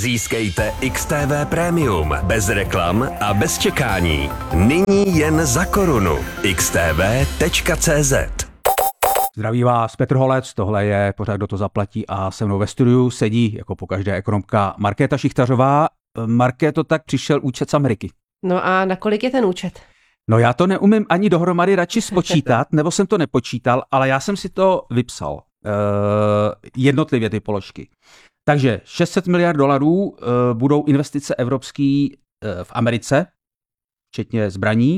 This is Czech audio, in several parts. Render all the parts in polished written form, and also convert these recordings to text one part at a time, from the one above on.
Získejte XTV Premium bez reklam a bez čekání. Nyní jen za korunu. xtv.cz. Zdraví vás Petr Holec, tohle je pořád Kdo to zaplatí a se mnou ve studiu sedí jako pokaždé ekonomka Markéta Šichtařová. Markéto, tak přišel účet z Ameriky. No a na kolik je ten účet? No já to neumím ani dohromady radši spočítat, nebo jsem to nepočítal, ale já jsem si to vypsal. Jednotlivě ty položky. Takže 600 miliard dolarů budou investice evropský v Americe, včetně zbraní.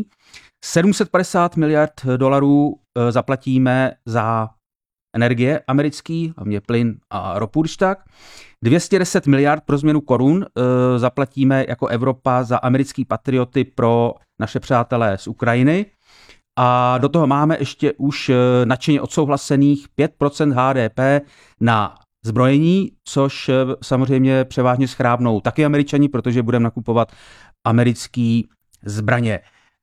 750 miliard dolarů zaplatíme za energie americký, hlavně plyn a ropu, když tak. 210 miliard pro změnu korun zaplatíme jako Evropa za americký patrioty pro naše přátelé z Ukrajiny. A do toho máme ještě už nadšeně odsouhlasených 5% HDP na zbrojení, což samozřejmě převážně schrábnou taky Američani, protože budeme nakupovat americký zbraně.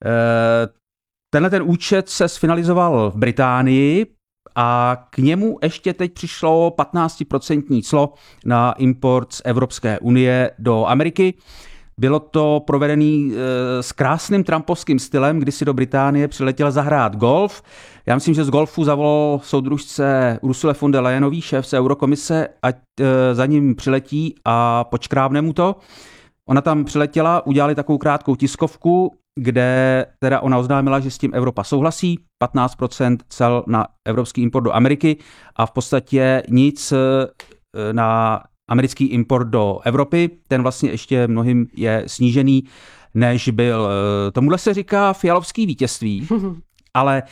Tenhle ten účet se sfinalizoval v Británii a k němu ještě teď přišlo 15% clo na import z Evropské unie do Ameriky. Bylo to provedený s krásným trumpovským stylem, kdy si do Británie přiletěl zahrát golf. Já myslím, že z golfu zavolal soudružce Ursule von der Leyenový, šéfce Eurokomise, ať za ním přiletí a počkrábne mu to. Ona tam přiletěla, udělali takovou krátkou tiskovku, kde teda ona oznámila, že s tím Evropa souhlasí, 15% cel na evropský import do Ameriky a v podstatě nic na americký import do Evropy, ten vlastně ještě mnohým je snížený, než byl. Tomuhle se říká fialovský vítězství, ale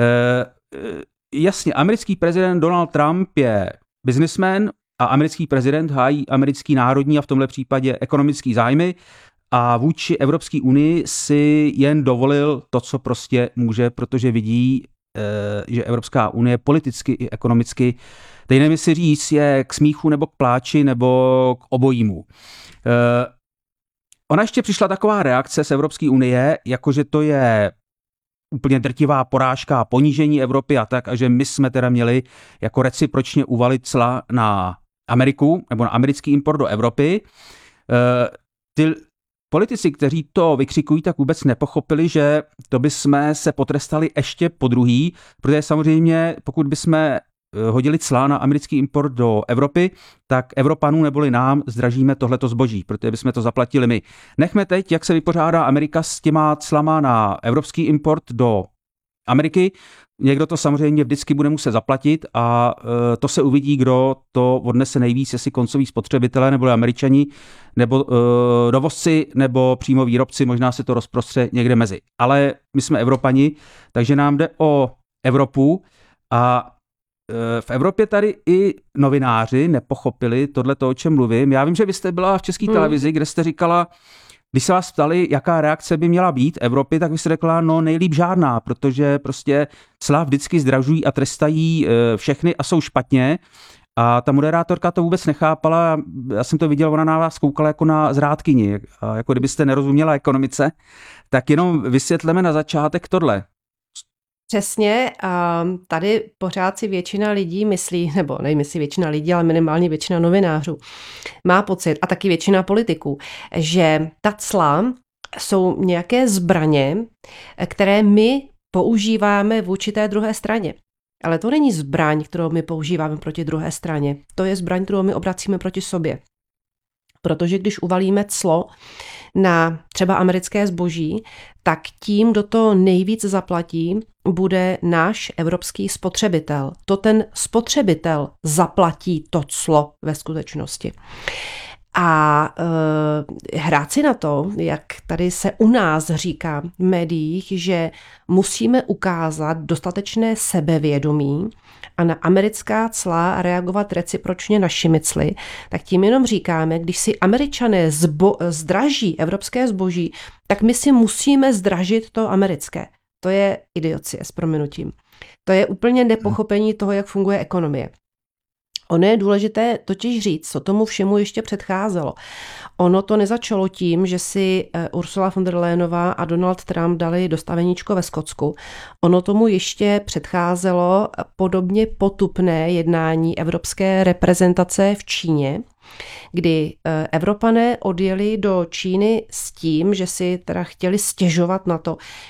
jasně, americký prezident Donald Trump je businessman a americký prezident hájí americký národní a v tomhle případě ekonomický zájmy a vůči Evropské unii si jen dovolil to, co prostě může, protože vidí, že Evropská unie politicky i ekonomicky, teď nevím, si říct, je k smíchu nebo k pláči nebo k obojímu. Ona ještě přišla taková reakce z Evropské unie, jakože to je úplně drtivá porážka a ponížení Evropy a tak, a že my jsme teda měli jako recipročně uvalit cla na Ameriku nebo na americký import do Evropy. Ty politici, kteří to vykřikují, tak vůbec nepochopili, že to bychom se potrestali ještě po druhý, protože samozřejmě pokud bychom hodili cla na americký import do Evropy, tak Evropanů neboli nám zdražíme tohleto zboží, protože bychom to zaplatili my. Nechme teď, jak se vypořádá Amerika s těma clama na evropský import do Ameriky. Někdo to samozřejmě vždycky bude muset zaplatit a to se uvidí, kdo to odnese nejvíc, jestli koncoví spotřebitelé nebo Američani, nebo dovozci, nebo přímo výrobci, možná se to rozprostře někde mezi. Ale my jsme Evropani, takže nám jde o Evropu a v Evropě tady i novináři nepochopili tohleto, o čem mluvím. Já vím, že vy jste byla v České televizi, kde jste říkala, když se vás ptali, jaká reakce by měla být Evropy, tak vy jste řekla, no nejlíp žádná, protože prostě cla vždycky zdražují a trestají všechny a jsou špatně. A ta moderátorka to vůbec nechápala. Já jsem to viděl, ona na vás koukala jako na zrádkyni. A jako kdybyste nerozuměla ekonomice, tak jenom vysvětleme na začátek tohle. Přesně, a tady pořád si většina lidí myslí, nebo nevím, jestli většina lidí, ale minimálně většina novinářů má pocit, a taky většina politiků, že ta cla jsou nějaké zbraně, které my používáme vůči té druhé straně. Ale to není zbraň, kterou my používáme proti druhé straně. To je zbraň, kterou my obracíme proti sobě. Protože když uvalíme clo na třeba americké zboží, tak tím, kdo to nejvíc zaplatí, bude náš evropský spotřebitel. To ten spotřebitel zaplatí to clo ve skutečnosti. A hrát si na to, jak tady se u nás říká v médiích, že musíme ukázat dostatečné sebevědomí a na americká cla reagovat recipročně našimi cly, tak tím jenom říkáme, když si Američané zdraží evropské zboží, tak my si musíme zdražit to americké. To je idiocie s prominutím. To je úplně nepochopení toho, jak funguje ekonomie. Ono je důležité totiž říct, co tomu všemu ještě předcházelo. Ono to nezačalo tím, že si Ursula von der Leyenová a Donald Trump dali dostaveníčko ve Skotsku. Ono tomu ještě předcházelo podobně potupné jednání evropské reprezentace v Číně, kdy Evropané odjeli do Číny s tím, že si teda chtěli stěžovat na to,